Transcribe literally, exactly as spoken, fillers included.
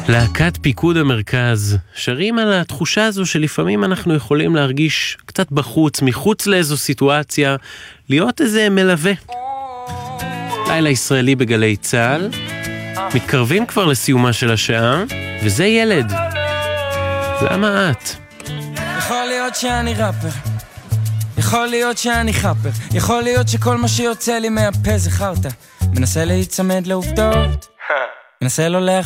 להקת פיקוד המרכז שרים על התחושה הזו שלפעמים אנחנו יכולים להרגיש קצת בחוץ, מחוץ לאיזו סיטואציה, להיות איזה מלווה. לילה ישראלי בגלי צהל, מתקרבים כבר לסיומה של השעה, וזה ילד. למה את? יכול להיות שאני ראפר, יכול להיות שאני חפר, יכול להיות שכל מה שיוצא לי מהפה זה חרטה. מנסה להיצמד לעובדות, מנסה לא להכ...